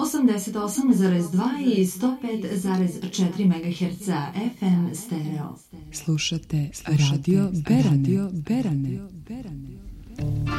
88,2 i 105,4 MHz FM stereo. Slušate Radio Berane.